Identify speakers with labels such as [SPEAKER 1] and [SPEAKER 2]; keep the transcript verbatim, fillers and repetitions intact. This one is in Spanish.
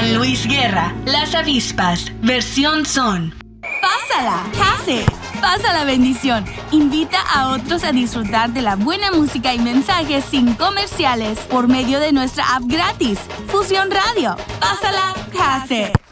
[SPEAKER 1] Con Luis Guerra, Las Avispas, versión son.
[SPEAKER 2] Pásala, case, pasa la bendición. Invita a otros a disfrutar de la buena música y mensajes sin comerciales por medio de nuestra app gratis, Fusión Radio. Pásala, case.